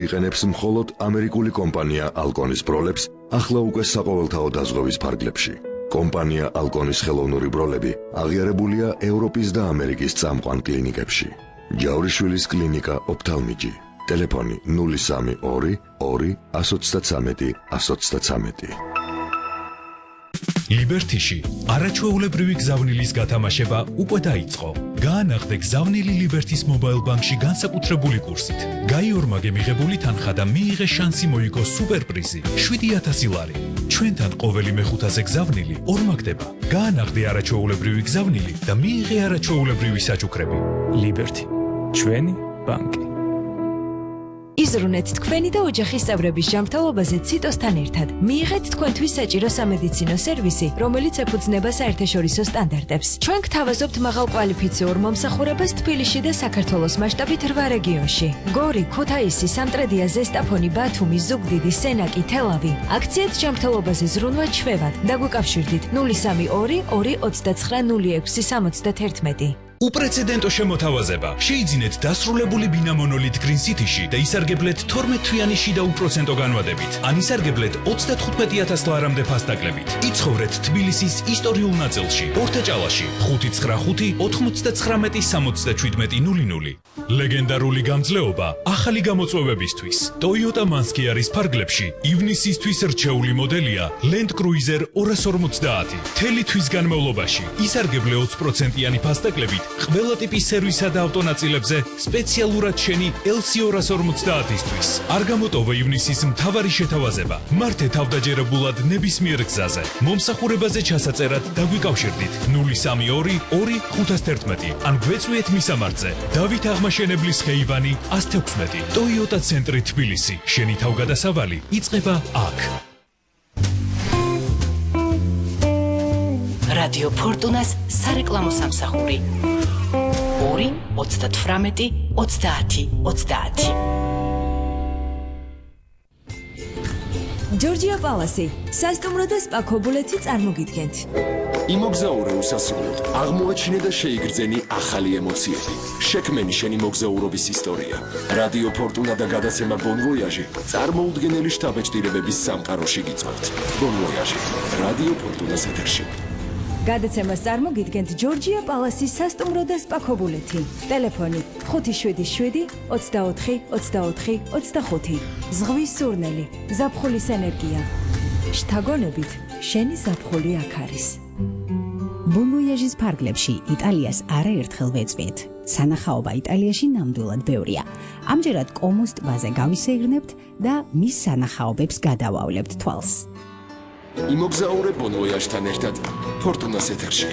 იყენებს მხოლოდ ამერიკული კომპანია ალკონის ბროლებს ახლა უკვე საყოველთაო დაზღვევის ფარგლებში. კომპანია ალკონის ხელოვნური ბროლები აღიარებულია ევროპის და ამერიკის წამყვან კლინიკებში. ჯავრიშვილის კლინიკა ოფთალმიჯი. ტელეფონი 032 2 133 133. ლიბერტიში არაჩვეულებრივი გზავნილის გათამაშება უკვე დაიწყო. გაანახდე გზავნილი ლიბერტის მობაილ ბანკში განსაკუთრებული კურსით. გაიორმაგე მიღებული თანხა და მიიღე შანსი მოიგო სუპერპრიზი 7000 ლარი. ჩვენთან ყოველი მეხუთაზე გზავნილი ორმაგდება. გაანახდე არაჩვეულებრივი გზავნილი და მიიღე არაჩვეულებრივი საჩუქრები. ლიბერტი, ჩვენი ბანკი. იზრუნეთ თქვენი და ოჯახის წევრების ჯანმრთელობაზე ციტოსთან ერთად. მიიღეთ თქვენთვის საჭირო სამედიცინო სერვისი, რომელიც ეფუძნება საერთაშორისო სტანდარტებს. ჩვენ გთავაზობთ მაღალკვალიფიციურ მომსახურებას თბილისში და საქართველოს მასშტაბით 8 რეგიონში. გორი, ქუთაისი, სამტრედია, ზესტაფონი, ბათუმი, ზუგდიდი, სენაკი, თელავი. აქციეთ ჯანმრთელობაზე ზრუნვა ჩვევად. დაგვიკავშირდით 032 2 29 06 71. უპრეცედენტო შემოთავაზება. შეიძინეთ დასრულებული ბინა მონოლით Green City-ში და ისარგებლეთ 12-თვიანი შიდა უპროცენტო განვადებით. ან ისარგებლეთ 35000 ლარამდე ფასდაკლებით. იცხოვრეთ თბილისის ისტორიულ ნაწილში, ორთაჭალაში, 595 99 67 00. ლეგენდარული გამძლეობა ახალი გამოწვევებისთვის. Toyota Manskiaris ფარგლებში ივნისისთვის რჩეული მოდელია Land Cruiser 250. თელი თვის განმავლობაში ისარგებლე 20%-იანი ფასდაკლებით ყველა ტიპის სერვისსა და ავტონაწილებზე სპეციალურად შენი LC250-ისთვის. არ გამოტოვა ივნისის მთავარი შეთავაზება. მართე თავდაჯერებულად ნებისმიერ გზაზე. მომსახურებაზე ჩასაწერად დაგვიკავშირდით 032 2 511 ან გვეწვიეთ მისამართზე. დავით აღმაშენებლის ხეივანი 116. Toyota ცენტრი თბილისი. შენი თავგადასავალი იწყება აქ. რადიო ფორტუნას სარეკლამო სამსახური 2 38 30 30. ჯორჯია პალასი, სასტუმრო და სპა ქობულეთი წარმოგიდგენთ. იმოგზაურე უსასრულოდ, აღმოაჩინე და შეიგრძენი ახალი ემოციები. შექმენი შენი მოგზაურობის ისტორია. რადიო ფორტუნა და გადაცემა Bon Voyage წარმოუდგენელი შთაბეჭდილებების სამყაროში გიწევთ. Bon Voyage, რადიო ფორტუნას ეთერში. გადაცემას წარმოგიდგენთ ჯორჯია პალასის სასტუმრო და სპა ქობულეთი. ტელეფონი 577 24 24 25. ზღვის სურნელი, ზაფხულის ენერგია. შთაგონებით, შენი ზაფხული აქ არის. Bon Voyage-ის ფარგლებში იტალიას არაერთხელ ვეწვიეთ. სანახაობა იტალიაში ნამდვილად ბევრია. ამჯერად კომოს ტბაზე გავისეირნებთ და მის სანახაობებს გადავავლებთ თვალს. იმოგზაურე Bon Voyage-თან ერთად ფორტუნას ეთერში.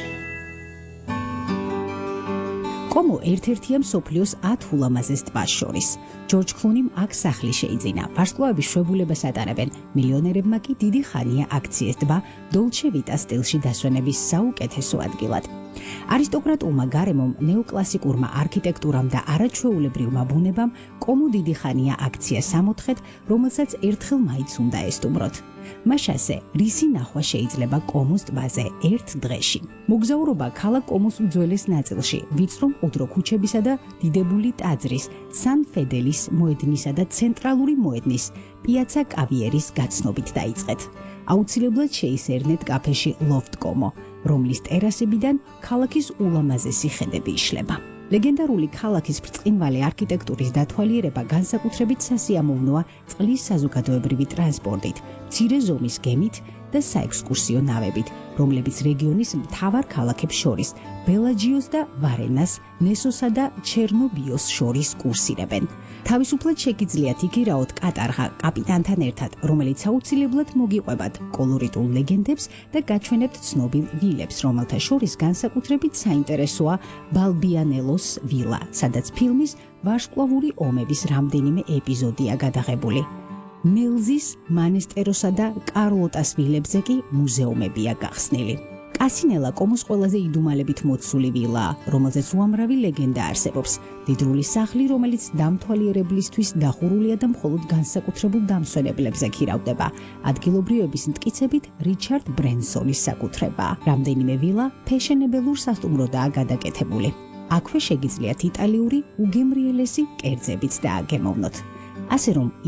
კომო ერთ-ერთია მსოფლიოს 10 ულამაზეს ტბას შორის. ჯორჯ კლუნიმ აქ სახლი შეიძინა. ვარსკვლავების შვებულებას ატარებენ. მილიონერებმა კი დიდი ხანია აქციეს ტბა დოლჩე ვიტა სტილში დასვენების საუკეთესო ადგილად. არისტოკრატულმა გარემომ, ნეოკლასიკურმა არქიტექტურამ და არაჩვეულებრივმა ბუნებამ კომო დიდი ხანია აქცია სამოთხეთ, რომელსაც ერთხელ მაინც უნდა ესტუმროთ. მაშასე, რისი ნახვა შეიძლება კომოს ტბაზე ერთ დღეში. მოგზაურობა ქალაქ კომოს უძველეს ნაწილში, ვიწრო მყუდრო ქუჩებისა და დიდებული ტაძრის, სან ფედელის მოედნისა და ცენტრალური მოედნის, პიაცა კავიერის გაცნობით დაიწყეთ. აუცილებლად შეისერნეთ კაფეში ლოფტ კომო, რომლის ტერასებიდან ქალაქის ულამაზესი ხედები იშლება. ლეგენდარული ქალაქის ბრწყინვალე არქიტექტურის დათვალიერება განსაკუთრებით სასიამოვნოა წყლის საზოგადოებრივი ტრანსპორტით, მცირე ზომის გემით და საექსკურსიო ნავებით, რომლებიც რეგიონის მთავარ ქალაქებს შორის, ბელაჯიოს და ვარენას, ნესოსა და ჩერნობიოს შორის კურსირებენ. თავისუფლად შეგიძლიათ იგირაოთ კატარღა კაპიტანთან ერთად, რომელიც აუცილებლად მოგიყვებათ კოლორიტულ ლეგენდებს და გაჩვენებთ ცნობილ ვილებს, რომელთა შორის განსაკუთრებით საინტერესოა ბალბიანელოს ვილა, სადაც ფილმის ვარსკვლავური ომების რამდენიმე ეპიზოდია გადაღებული. მელზის, მანესტეროსა და კარლოტას ვილებზე კი მუზეუმებია გახსნილი. კასინელა კომოს ყველაზე იდუმალებით მოცული ვილაა, რომელზეც უამრავი ლეგენდა არსებობს. დიდრული სახლი, რომელიც დამთვალიერებლისთვის დახურულია და მხოლოდ განსაკუთრებულ დამსვენებლებზე ქირავდება. ადგილობრივების მტკიცებით რიჩარდ ბრენსონის საკუთრებაა. რამდენიმე ვილა ფეშენებელურ სასტუმროდაა გადაკეთებული. აქვე შეგიძლიათ იტალიური უგემრიელესი კერძებიც დააგემოვნოთ. ასე რომ